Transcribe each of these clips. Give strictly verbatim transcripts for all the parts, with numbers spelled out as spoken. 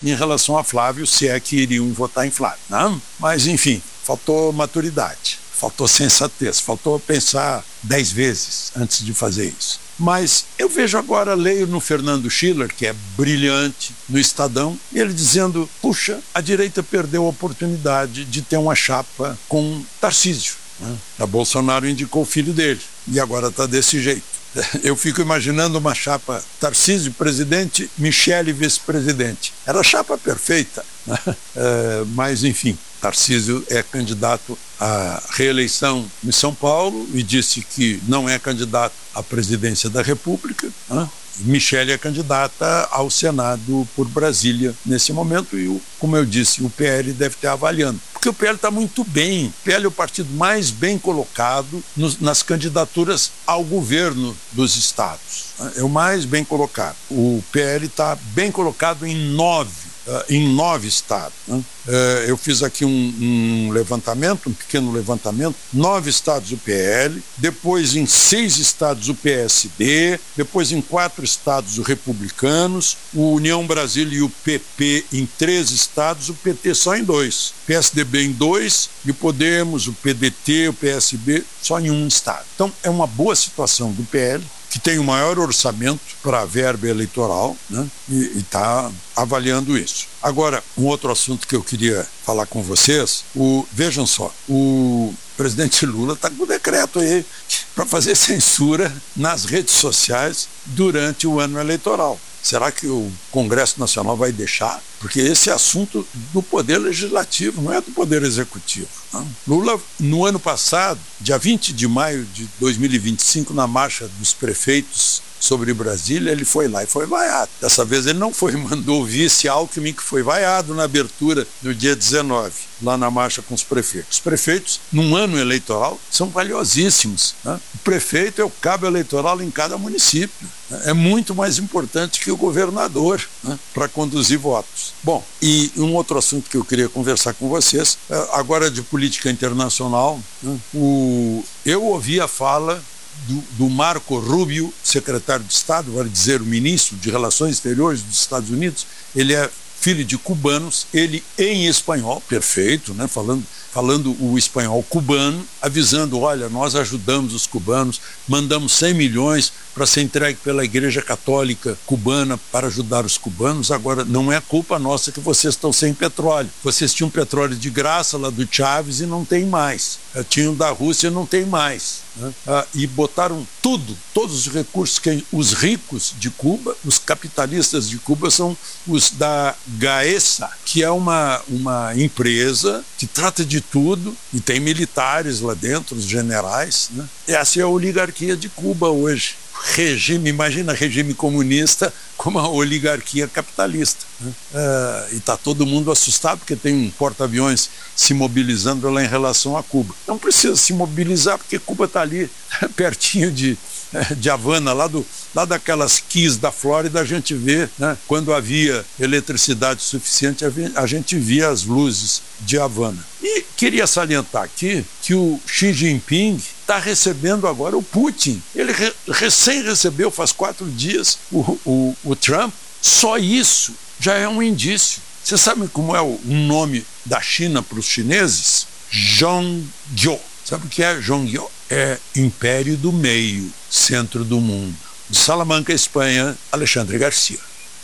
em relação a Flávio, se é que iriam votar em Flávio, né? Mas, enfim, faltou maturidade, faltou sensatez, faltou pensar dez vezes antes de fazer isso. Mas eu vejo agora, leio no Fernando Schiller, que é brilhante, no Estadão, ele dizendo, puxa, a direita perdeu a oportunidade de ter uma chapa com Tarcísio, né? A Bolsonaro indicou o filho dele, e agora está desse jeito. Eu fico imaginando uma chapa Tarcísio presidente, Michele vice-presidente. Era a chapa perfeita, né? É, mas, enfim, Tarcísio é candidato à reeleição em São Paulo e disse que não é candidato à presidência da República, né? Michele é candidata ao Senado por Brasília nesse momento e, o, como eu disse, o P L deve estar avaliando. Porque o P L está muito bem. O P L é o partido mais bem colocado nos, nas candidaturas ao governo dos estados. É o mais bem colocado. O P L está bem colocado em nove. Uh, em nove estados, né? uh, eu fiz aqui um, um levantamento, um pequeno levantamento, nove estados o P L, depois em seis estados o P S D, depois em quatro estados os republicanos, o União Brasil e o P P em três estados, o P T só em dois, P S D B em dois, e o Podemos, o P D T, o P S B só em um estado. Então é uma boa situação do P L, que tem o maior orçamento para a verba eleitoral, né? E está avaliando isso. Agora, um outro assunto que eu queria falar com vocês, o, vejam só, o presidente Lula está com o decreto aí para fazer censura nas redes sociais durante o ano eleitoral. Será que o Congresso Nacional vai deixar? Porque esse é assunto do Poder Legislativo, não é do Poder Executivo. Não. Lula, no ano passado, dia vinte de maio de dois mil e vinte e cinco, na marcha dos prefeitos sobre Brasília, ele foi lá e foi vaiado. Dessa vez ele não foi, mandou o vice Alckmin, que foi vaiado na abertura do dia dezenove, lá na marcha com os prefeitos. Os prefeitos, num ano eleitoral, são valiosíssimos, né? O prefeito é o cabo eleitoral em cada município. Né? É muito mais importante que o governador, né? Para conduzir votos. Bom, e um outro assunto que eu queria conversar com vocês, agora de política internacional, né? o... eu ouvi a fala Do, do Marco Rubio, secretário de Estado, vale dizer, o ministro de Relações Exteriores dos Estados Unidos. Ele é filho de cubanos, ele em espanhol, perfeito, né? falando, falando o espanhol cubano, avisando, olha, nós ajudamos os cubanos, mandamos cem milhões para ser entregue pela Igreja Católica cubana para ajudar os cubanos. Agora, não é culpa nossa que vocês estão sem petróleo. Vocês tinham petróleo de graça lá do Chávez e não tem mais. Tinham da Rússia e não tem mais. Né? Ah, e botaram tudo, todos os recursos que os ricos de Cuba, os capitalistas de Cuba, são os da Gaesa, que é uma, uma empresa que trata de tudo e tem militares lá dentro, os generais. Né? Essa é a oligarquia de Cuba hoje. Regime, imagina regime comunista como a oligarquia capitalista, né? Uh, e está todo mundo assustado porque tem um porta-aviões se mobilizando lá em relação a Cuba. Não precisa se mobilizar porque Cuba está ali pertinho de, de Havana, lá, do, lá daquelas quis da Flórida. A gente vê, né? Quando havia eletricidade suficiente, a gente via as luzes de Havana. E queria salientar aqui que o Xi Jinping está recebendo agora o Putin. Ele re, recém recebeu, faz quatro dias, o, o, o Trump. Só isso já é um indício. Você sabe como é o um nome da China para os chineses? Zhongguo. Sabe o que é Zhongguo? É Império do Meio, centro do mundo. De Salamanca, Espanha, Alexandre Garcia.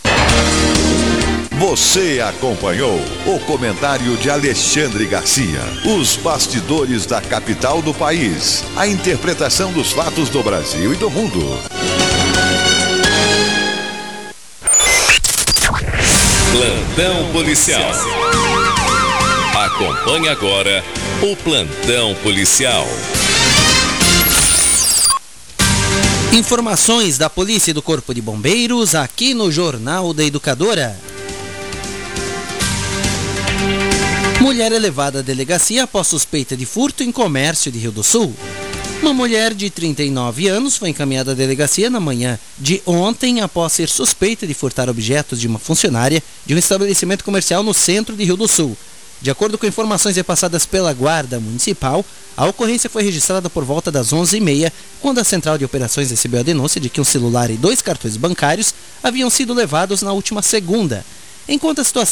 Você acompanhou o comentário de Alexandre Garcia. Os bastidores da capital do país. A interpretação dos fatos do Brasil e do mundo. Plantão policial. Acompanhe agora o Plantão policial. Informações da Polícia e do Corpo de Bombeiros aqui no Jornal da Educadora. Mulher é levada à delegacia após suspeita de furto em comércio de Rio do Sul. Uma mulher de trinta e nove anos foi encaminhada à delegacia na manhã de ontem após ser suspeita de furtar objetos de uma funcionária de um estabelecimento comercial no centro de Rio do Sul. De acordo com informações repassadas pela Guarda Municipal, a ocorrência foi registrada por volta das onze e meia, quando a Central de Operações recebeu a denúncia de que um celular e dois cartões bancários haviam sido levados na última segunda. Enquanto a situação